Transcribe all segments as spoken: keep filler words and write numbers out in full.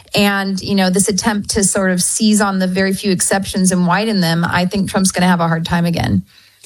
And, you know, this attempt to sort of seize on the very few exceptions and widen them, I think Trump's going to have a hard time again.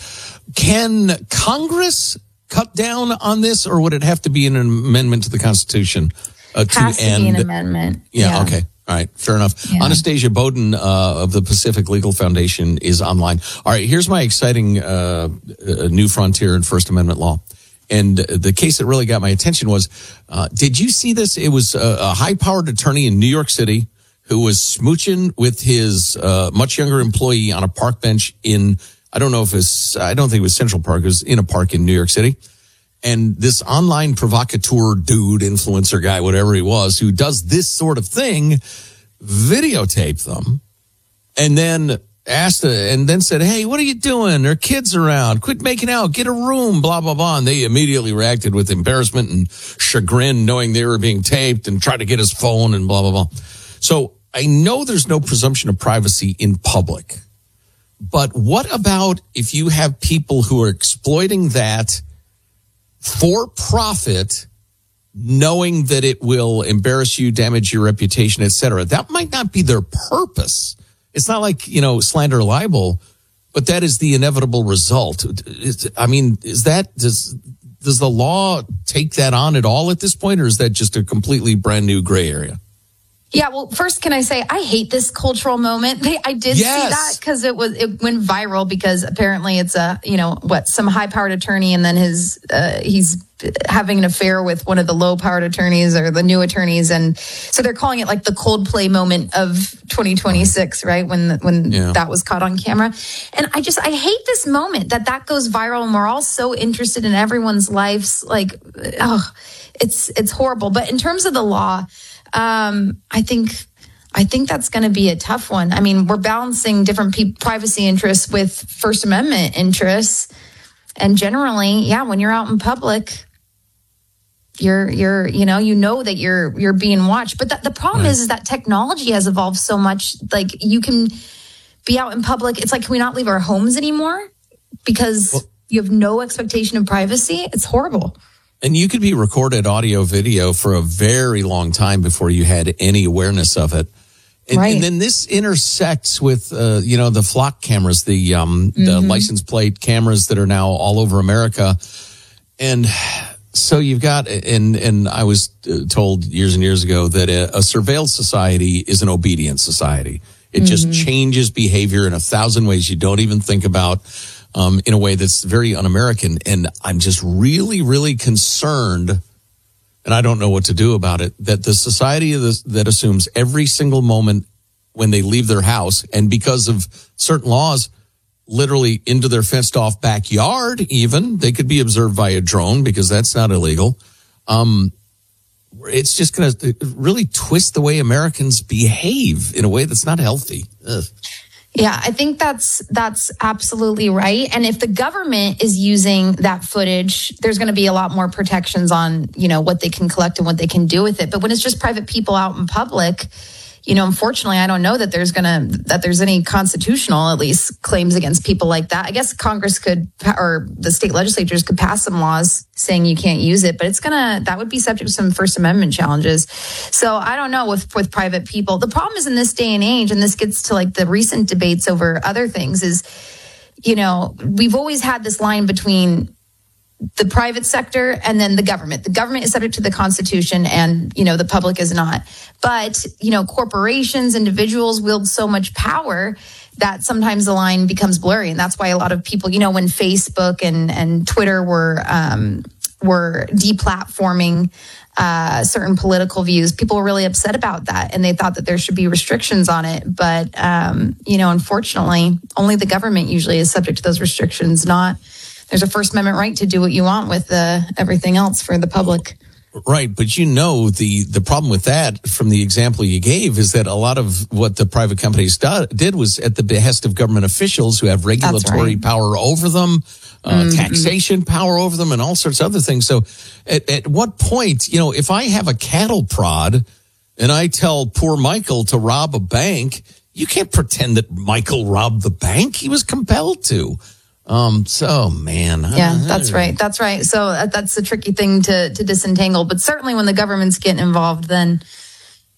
Can Congress cut down on this, or would it have to be an amendment to the Constitution uh, to Has to end? be an amendment. Yeah, yeah. okay. All right, fair enough. Yeah. Anastasia Bowden uh, of the Pacific Legal Foundation is online. All right, here's my exciting uh, uh, new frontier in First Amendment law. And the case that really got my attention was, uh, did you see this? It was a, a high-powered attorney in New York City who was smooching with his uh, much younger employee on a park bench in, I don't know if it's, I don't think it was Central Park, it was in a park in New York City. And this online provocateur dude, influencer guy, whatever he was, who does this sort of thing, videotaped them and then asked, uh, and then said, hey, what are you doing? There are kids around. Quit making out. Get a room, blah, blah, blah. And they immediately reacted with embarrassment and chagrin, knowing they were being taped, and tried to get his phone and blah, blah, blah. So I know there's no presumption of privacy in public. But what about if you have people who are exploiting that for profit, knowing that it will embarrass you, damage your reputation, et cetera? That might not be their purpose. It's not like, you know, slander or libel, but that is the inevitable result. I mean, is that, does, does the law take that on at all at this point, or is that just a completely brand new gray area? Yeah, well, first, can I say I hate this cultural moment? I did Yes. see that because it was it went viral because apparently it's a you know what some high powered attorney, and then his uh, he's having an affair with one of the low powered attorneys or the new attorneys, and so they're calling it like the Coldplay moment of twenty twenty-six, right? When when Yeah. that was caught on camera, and I just I hate this moment that that goes viral, and we're all so interested in everyone's lives, like oh, it's it's horrible. But in terms of the law. Um, I think, I think that's going to be a tough one. I mean, we're balancing different pe- privacy interests with First Amendment interests. And generally, yeah, when you're out in public, you're, you're, you know, you know that you're, you're being watched. But that, the problem Right. is, is that technology has evolved so much. Like you can be out in public. It's like, can we not leave our homes anymore? Because Well, you have no expectation of privacy. It's horrible. And you could be recorded audio, video for a very long time before you had any awareness of it. And, Right. and then this intersects with, uh, you know, the flock cameras, the, um, the Mm-hmm. license plate cameras that are now all over America. And so you've got, and, and I was told years and years ago that a, a surveilled society is an obedient society. It mm-hmm. just changes behavior in a thousand ways you don't even think about. Um, in a way that's very un-American. And I'm just really, really concerned, and I don't know what to do about it, that the society of this, that assumes every single moment when they leave their house, and because of certain laws, literally into their fenced-off backyard even, they could be observed by a drone because that's not illegal. Um, it's just going to really twist the way Americans behave in a way that's not healthy. Ugh. Yeah, I think that's that's absolutely right. And if the government is using that footage, there's going to be a lot more protections on, you know, what they can collect and what they can do with it. But when it's just private people out in public, you know, unfortunately, I don't know that there's going to that there's any constitutional, at least, claims against people like that. I guess Congress could, or the state legislatures could pass some laws saying you can't use it, but it's going to, that would be subject to some First Amendment challenges. So I don't know with, with private people. The problem is in this day and age, and this gets to like the recent debates over other things, is, you know, we've always had this line between the private sector and then the government. The government is subject to the Constitution and, you know, the public is not. But, you know, corporations, individuals wield so much power that sometimes the line becomes blurry. And that's why a lot of people, you know, when Facebook and, and Twitter were, um, were deplatforming uh, certain political views, people were really upset about that. And they thought that there should be restrictions on it. But, um, you know, unfortunately, only the government usually is subject to those restrictions, not there's a First Amendment right to do what you want with uh, everything else for the public. Right. But, you know, the, the problem with that from the example you gave is that a lot of what the private companies do, did was at the behest of government officials who have regulatory right. power over them, uh, mm-hmm. taxation power over them, and all sorts of other things. So at, at what point, you know, if I have a cattle prod and I tell poor Michael to rob a bank, you can't pretend that Michael robbed the bank. He was compelled to. Um, so man. Yeah, that's right. That's right. So that's a tricky thing to, to disentangle, but certainly when the government's getting involved, then,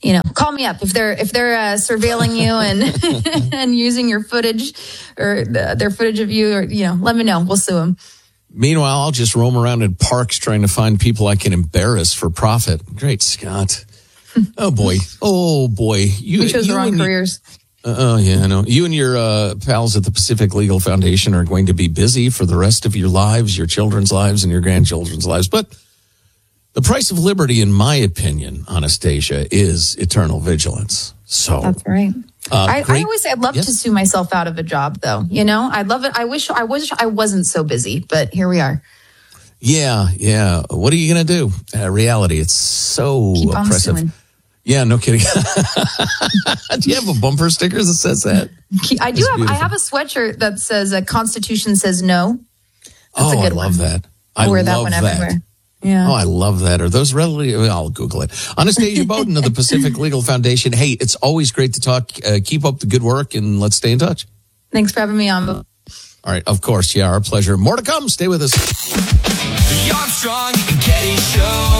you know, call me up if they're if they're uh, surveilling you and and using your footage or the, their footage of you, or you know, let me know. We'll sue them. Meanwhile, I'll just roam around in parks trying to find people I can embarrass for profit. Great Scott! Oh boy! Oh boy! You, we chose the wrong careers. Uh, oh yeah, I know. You and your uh, pals at the Pacific Legal Foundation are going to be busy for the rest of your lives, your children's lives, and your grandchildren's lives, but. The price of liberty, in my opinion, Anastasia, is eternal vigilance. So that's right. Uh, I, I always say I'd love yeah. to sue myself out of a job, though. You know, I'd love it. I wish I wish I wasn't so busy, but here we are. Yeah, yeah. What are you going to do? Uh, reality, it's so Keep on oppressive. suing. Yeah, no kidding. Do you have a bumper sticker that says that? I do. Have, I have a sweatshirt that says "A Constitution says no." That's oh, a good I love one. that. I I wear that love one that. everywhere. Yeah. Oh, I love that. Are those readily? I'll Google it. Anastasia Bowden of the Pacific Legal Foundation. Hey, it's always great to talk. Uh, keep up the good work, and let's stay in touch. Thanks for having me on. All right, of course. Yeah, our pleasure. More to come. Stay with us. The Armstrong and Getty Show.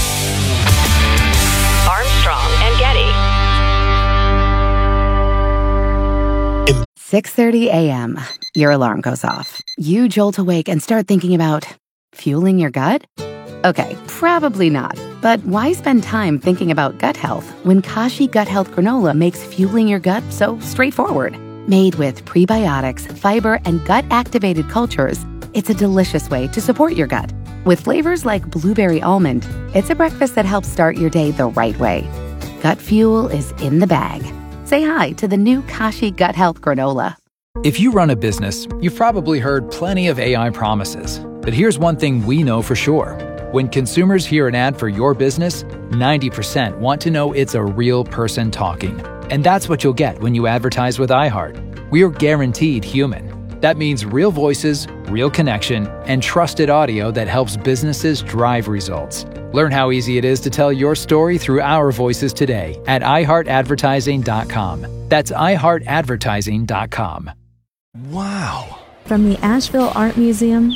Armstrong and Getty. six thirty a.m. Your alarm goes off. You jolt awake and start thinking about fueling your gut? Okay, probably not. But why spend time thinking about gut health when Kashi Gut Health Granola makes fueling your gut so straightforward? Made with prebiotics, fiber, and gut-activated cultures, it's a delicious way to support your gut. With flavors like blueberry almond, it's a breakfast that helps start your day the right way. Gut fuel is in the bag. Say hi to the new Kashi Gut Health Granola. If you run a business, you've probably heard plenty of A I promises. But here's one thing we know for sure. When consumers hear an ad for your business, ninety percent want to know it's a real person talking. And that's what you'll get when you advertise with iHeart. We are guaranteed human. That means real voices, real connection, and trusted audio that helps businesses drive results. Learn how easy it is to tell your story through our voices today at i heart advertising dot com. That's i heart advertising dot com. Wow. From the Asheville Art Museum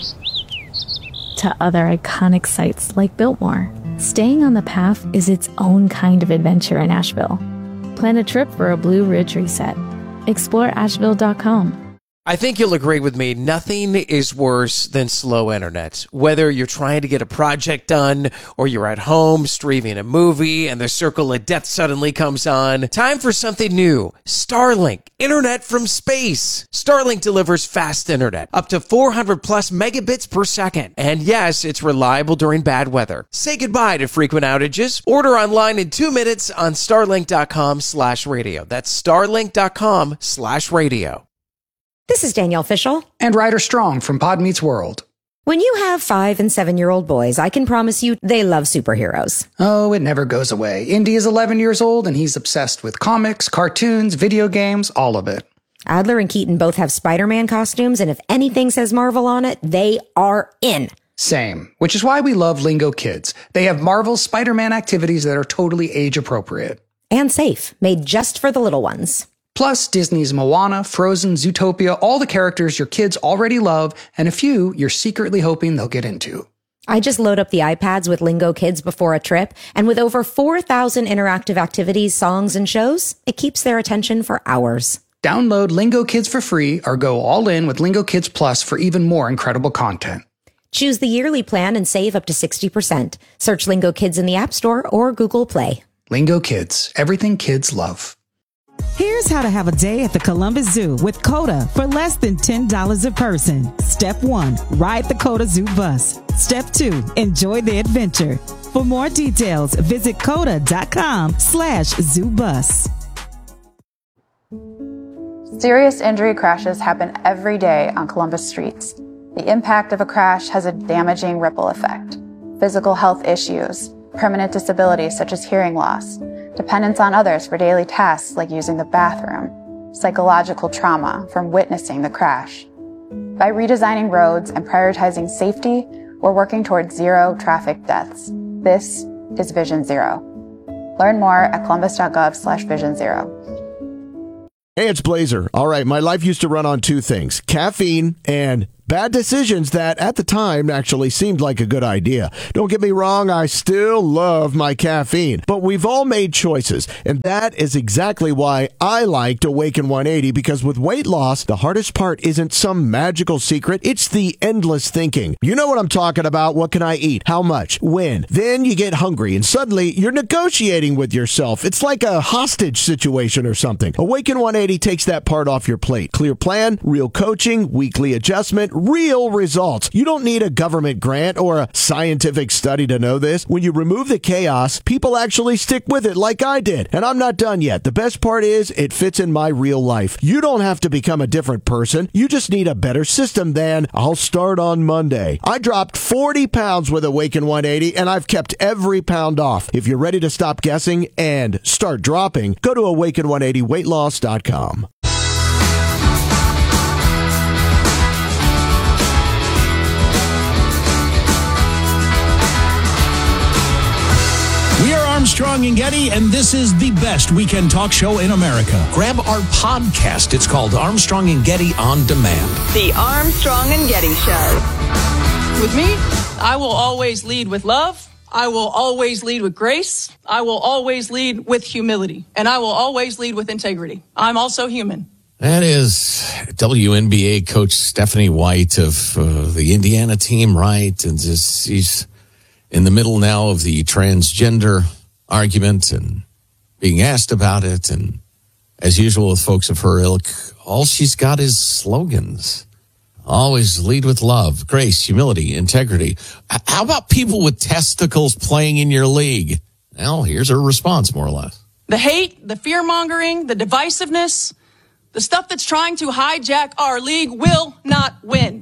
to other iconic sites like Biltmore, staying on the path is its own kind of adventure in Asheville. Plan a trip for a Blue Ridge reset. explore asheville dot com. I think you'll agree with me, nothing is worse than slow internet. Whether you're trying to get a project done or you're at home streaming a movie and the circle of death suddenly comes on, time for something new. Starlink, internet from space. Starlink delivers fast internet, up to four hundred plus megabits per second. And yes, it's reliable during bad weather. Say goodbye to frequent outages. Order online in two minutes on starlink dot com slash radio. That's starlink dot com slash radio. This is Danielle Fishel. And Ryder Strong from Pod Meets World. When you have five and seven-year-old boys, I can promise you they love superheroes. Oh, it never goes away. Indy is eleven years old, and he's obsessed with comics, cartoons, video games, all of it. Adler and Keaton both have Spider-Man costumes, and if anything says Marvel on it, they are in. Same, which is why we love Lingo Kids. They have Marvel's Spider-Man activities that are totally age-appropriate. And safe, made just for the little ones. Plus, Disney's Moana, Frozen, Zootopia, all the characters your kids already love, and a few you're secretly hoping they'll get into. I just load up the iPads with Lingo Kids before a trip, and with over four thousand interactive activities, songs, and shows, it keeps their attention for hours. Download Lingo Kids for free or go all in with Lingo Kids Plus for even more incredible content. Choose the yearly plan and save up to sixty percent. Search Lingo Kids in the App Store or Google Play. Lingo Kids, everything kids love. Here's how to have a day at the Columbus Zoo with COTA for less than ten dollars a person. Step one, ride the COTA Zoo bus. Step two, enjoy the adventure. For more details, visit coda.com slash zoo bus. Serious injury crashes happen every day on Columbus streets. The impact of a crash has a damaging ripple effect. Physical health issues, permanent disabilities such as hearing loss, dependence on others for daily tasks like using the bathroom, psychological trauma from witnessing the crash. By redesigning roads and prioritizing safety, we're working towards zero traffic deaths. This is Vision Zero. Learn more at columbus.gov slash vision zero. Hey, it's Blazer. All right, my life used to run on two things, caffeine and Bad decisions that at the time actually seemed like a good idea. Don't get me wrong, I still love my caffeine, but we've all made choices, and that is exactly why I liked Awaken one eighty, because with weight loss, the hardest part isn't some magical secret, it's the endless thinking. You know what I'm talking about. What can I eat? How much? When? Then you get hungry, and suddenly you're negotiating with yourself. It's like a hostage situation or something. Awaken one eighty takes that part off your plate. Clear plan, real coaching, weekly adjustment, real results. You don't need a government grant or a scientific study to know this. When you remove the chaos, people actually stick with it like I did. And I'm not done yet. The best part is it fits in my real life. You don't have to become a different person. You just need a better system than I'll start on Monday. I dropped forty pounds with Awaken one eighty, and I've kept every pound off. If you're ready to stop guessing and start dropping, go to awaken one eighty weight loss dot com. We are Armstrong and Getty, and this is the best weekend talk show in America. Grab our podcast. It's called Armstrong and Getty On Demand. The Armstrong and Getty Show. With me, I will always lead with love. I will always lead with grace. I will always lead with humility. And I will always lead with integrity. I'm also human. That is W N B A coach Stephanie White of uh, the Indiana team, right? And just, she's in the middle now of the transgender argument and being asked about it. And as usual with folks of her ilk, all she's got is slogans. Always lead with love, grace, humility, integrity. How about people with testicles playing in your league? Well, here's her response, more or less. The hate, the fear-mongering, the divisiveness, the stuff that's trying to hijack our league will not win.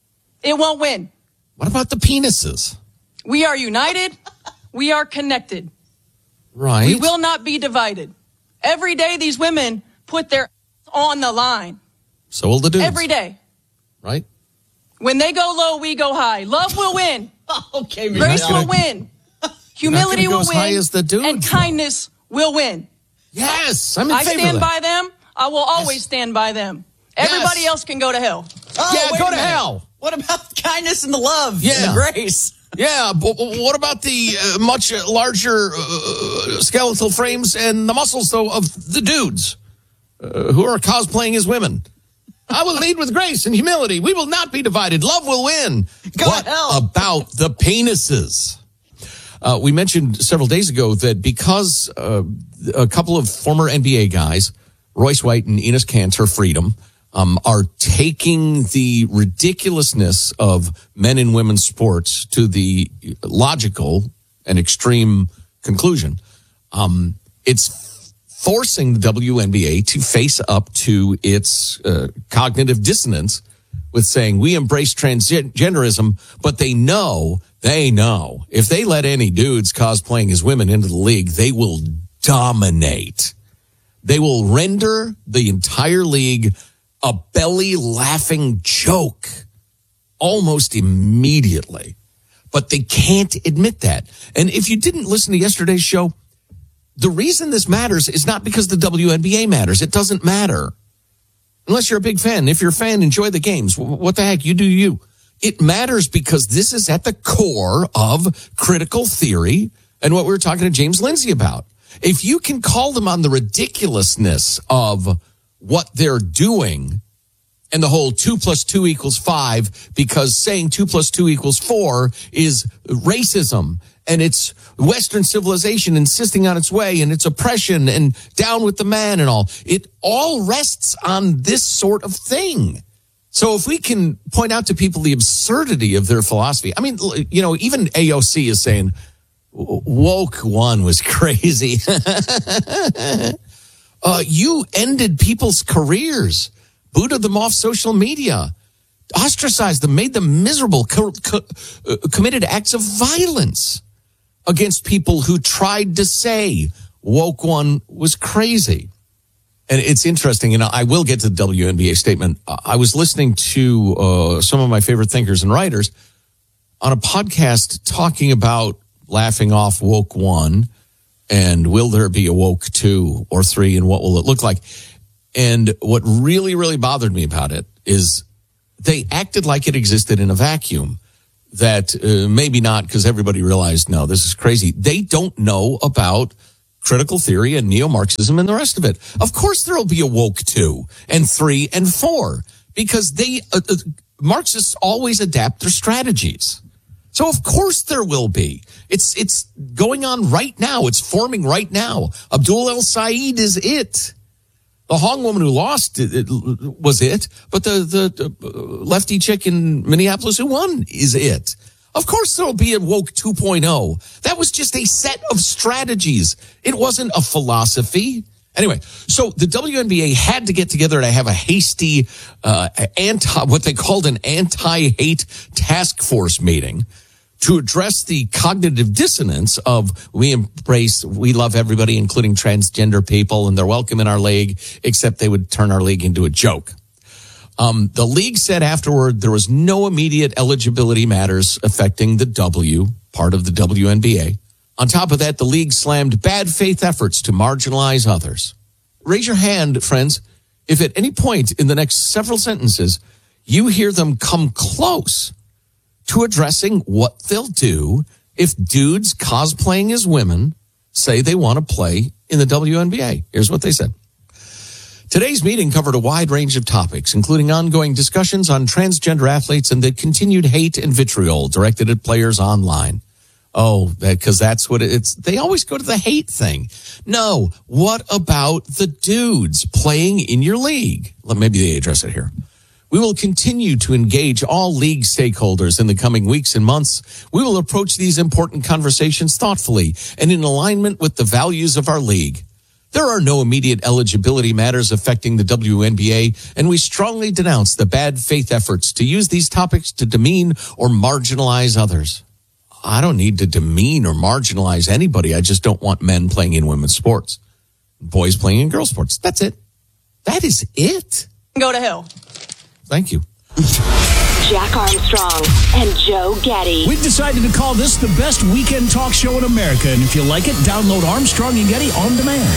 It won't win. What about the penises? We are united. We are connected. Right. We will not be divided. Every day these women put their on the line. So will the dudes. Every day. Right? When they go low, we go high. Love will win. Okay, Grace will win. Humility will win. High as the dudes, and kindness will win. Yes, I'm in I favor stand of that. by them. I will always Yes. stand by them. Everybody Yes. else can go to hell. Oh, yeah, wait go a to minute. hell. What about the kindness and the love Yeah. and the grace? Yeah, but what about the uh, much larger uh, skeletal frames and the muscles, though, of the dudes uh, who are cosplaying as women? I will lead with grace and humility. We will not be divided. Love will win. Go what to hell. about the penises? Uh, we mentioned several days ago that because uh, a couple of former N B A guys, Royce White and Enes Kanter Freedom, um, are taking the ridiculousness of men and women's sports to the logical and extreme conclusion. Um, it's forcing the W N B A to face up to its uh, cognitive dissonance with saying we embrace transgenderism, but they know, they know, if they let any dudes cosplaying as women into the league, they will dominate. They will render the entire league a belly-laughing joke almost immediately. But they can't admit that. And if you didn't listen to yesterday's show, the reason this matters is not because the W N B A matters. It doesn't matter. Unless you're a big fan. If you're a fan, enjoy the games. What the heck? You do you. It matters because this is at the core of critical theory and what we were talking to James Lindsay about. If you can call them on the ridiculousness of what they're doing and the whole two plus two equals five, because saying two plus two equals four is racism and it's Western civilization insisting on its way and it's oppression and down with the man and all. It all rests on this sort of thing. So if we can point out to people the absurdity of their philosophy, I mean, you know, even A O C is saying woke one was crazy. uh, you ended people's careers, booted them off social media, ostracized them, made them miserable, co- co- uh, committed acts of violence against people who tried to say woke one was crazy. And it's interesting, you know, I will get to the W N B A statement. I was listening to uh, some of my favorite thinkers and writers on a podcast talking about laughing off woke one and will there be a woke two or three and what will it look like? And what really, really bothered me about it is they acted like it existed in a vacuum. That uh, maybe not, because everybody realized, no, this is crazy. They don't know about critical theory and neo-Marxism and the rest of it. Of course there will be a woke two and three and four, because they uh, uh, Marxists always adapt their strategies. So of course there will be. It's it's going on right now. It's forming right now. Abdul El Said is it. The Hong woman who lost it, it was it, but the, the the lefty chick in Minneapolis who won is it. Of course there'll be a woke two point oh. That was just a set of strategies. It wasn't a philosophy. Anyway, so the W N B A had to get together to have a hasty, uh, anti, what they called an anti-hate task force meeting to address the cognitive dissonance of we embrace, we love everybody, including transgender people, and they're welcome in our league, except they would turn our league into a joke. Um, the league said afterward there was no immediate eligibility matters affecting the W, part of the W N B A. On top of that, the league slammed bad faith efforts to marginalize others. Raise your hand, friends, if at any point in the next several sentences you hear them come close to addressing what they'll do if dudes cosplaying as women say they want to play in the W N B A. Here's what they said. Today's meeting covered a wide range of topics, including ongoing discussions on transgender athletes and the continued hate and vitriol directed at players online. Oh, because that's what it's, they always go to the hate thing. No, what about the dudes playing in your league? Well, maybe they address it here. We will continue to engage all league stakeholders in the coming weeks and months. We will approach these important conversations thoughtfully and in alignment with the values of our league. There are no immediate eligibility matters affecting the W N B A, and we strongly denounce the bad faith efforts to use these topics to demean or marginalize others. I don't need to demean or marginalize anybody. I just don't want men playing in women's sports, boys playing in girls' sports. That's it. That is it. Go to hell. Thank you. Jack Armstrong and Joe Getty. We've decided to call this the best weekend talk show in America, and if you like it, download Armstrong and Getty on demand.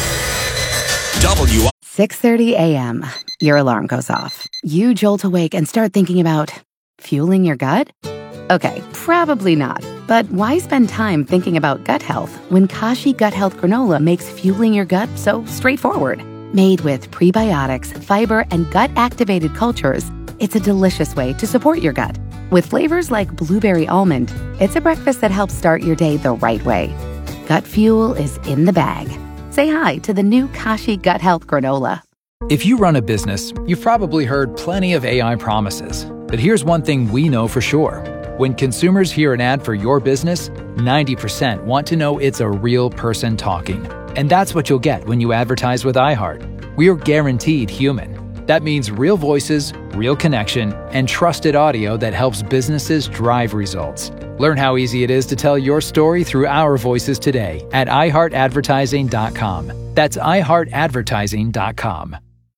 W. six thirty a.m. Your alarm goes off. You jolt awake and start thinking about fueling your gut? Okay, probably not. But why spend time thinking about gut health when Kashi Gut Health Granola makes fueling your gut so straightforward? Made with prebiotics, fiber, and gut-activated cultures, it's a delicious way to support your gut. With flavors like blueberry almond, it's a breakfast that helps start your day the right way. Gut fuel is in the bag. Say hi to the new Kashi Gut Health Granola. If you run a business, you've probably heard plenty of A I promises. But here's one thing we know for sure. When consumers hear an ad for your business, ninety percent want to know it's a real person talking. And that's what you'll get when you advertise with iHeart. We're guaranteed human. That means real voices, real connection, and trusted audio that helps businesses drive results. Learn how easy it is to tell your story through our voices today at i heart advertising dot com. That's i heart advertising dot com.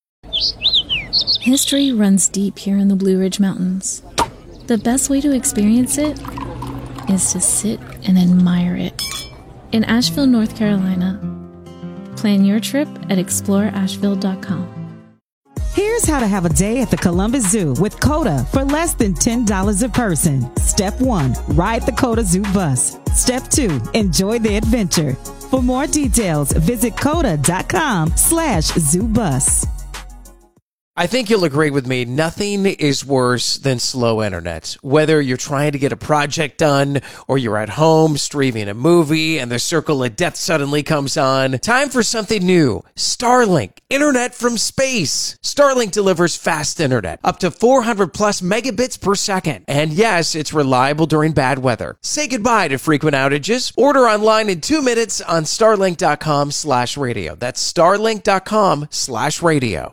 History runs deep here in the Blue Ridge Mountains. The best way to experience it is to sit and admire it. In Asheville, North Carolina. Plan your trip at explore asheville dot com. Here's how to have a day at the Columbus Zoo with COTA for less than ten dollars a person. Step one, ride the COTA Zoo bus. Step two, enjoy the adventure. For more details, visit coda dot com slash zoo bus. I think you'll agree with me, nothing is worse than slow internet. Whether you're trying to get a project done or you're at home streaming a movie and the circle of death suddenly comes on, time for something new. Starlink, internet from space. Starlink delivers fast internet, up to four hundred plus megabits per second. And yes, it's reliable during bad weather. Say goodbye to frequent outages. Order online in two minutes on starlink dot com slash radio. That's starlink dot com slash radio.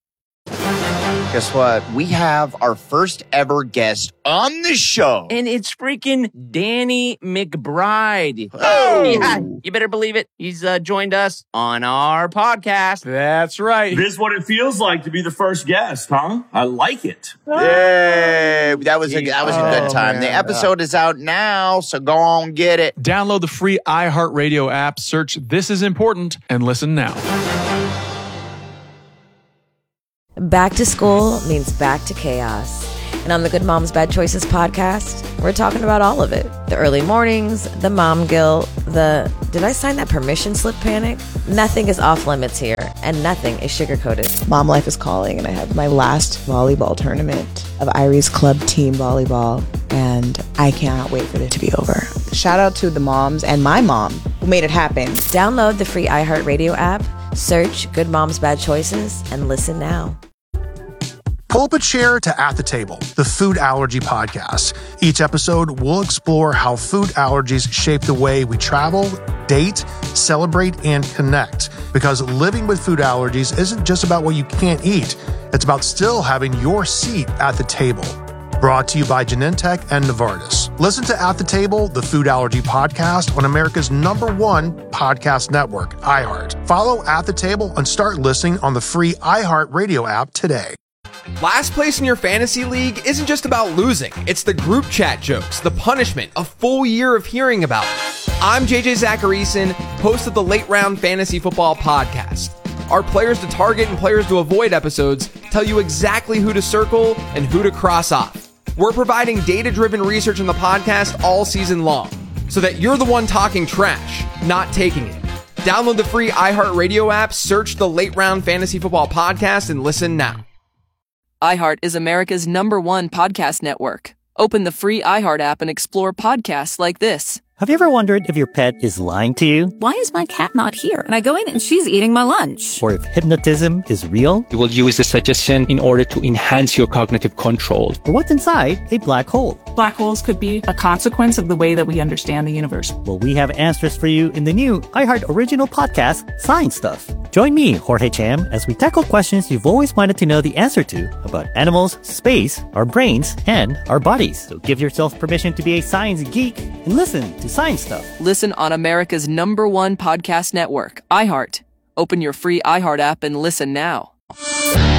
Guess what? We have our first ever guest on the show. And it's freaking Danny McBride. Oh! Yeah, you better believe it. He's uh, joined us on our podcast. That's right. This is what it feels like to be the first guest, huh? I like it. Yay! That was a, that was a good Oh, time. man. The episode is out now, so go on get it. Download the free iHeartRadio app, search This Is Important, and listen now. Back to school means back to chaos. And on the Good Moms Bad Choices podcast, we're talking about all of it. The early mornings, the mom guilt, the did I sign that permission slip panic? Nothing is off limits here, and nothing is sugar-coated. Mom life is calling, and I have my last volleyball tournament of Irie's club team volleyball, and I cannot wait for it to be over. Shout out to the moms and my mom who made it happen. Download the free iHeartRadio app, search Good Moms Bad Choices, and listen now. Pull up a chair to At the Table, the food allergy podcast. Each episode, we'll explore how food allergies shape the way we travel, date, celebrate, and connect. Because living with food allergies isn't just about what you can't eat. It's about still having your seat at the table. Brought to you by Genentech and Novartis. Listen to At the Table, the food allergy podcast on America's number one podcast network, iHeart. Follow At the Table and start listening on the free iHeart Radio app today. Last place in your fantasy league isn't just about losing. It's the group chat jokes, the punishment, a full year of hearing about it. I'm J J Zacharyson, host of the Late Round Fantasy Football Podcast. Our players to target and players to avoid episodes tell you exactly who to circle and who to cross off. We're providing data-driven research in the podcast all season long, so that you're the one talking trash, not taking it. Download the free iHeartRadio app, search the Late Round Fantasy Football Podcast, and listen now. iHeart is America's number one podcast network. Open the free iHeart app and explore podcasts like this. Have you ever wondered if your pet is lying to you? Why is my cat not here? And I go in and she's eating my lunch. Or if hypnotism is real? You will use the suggestion in order to enhance your cognitive control. Or what's inside a black hole? Black holes could be a consequence of the way that we understand the universe. Well, we have answers for you in the new iHeart original podcast, Science Stuff. Join me, Jorge Cham, as we tackle questions you've always wanted to know the answer to about animals, space, our brains, and our bodies. So give yourself permission to be a science geek and listen to Science Stuff. Listen on America's number one podcast network, iHeart. Open your free iHeart app and listen now.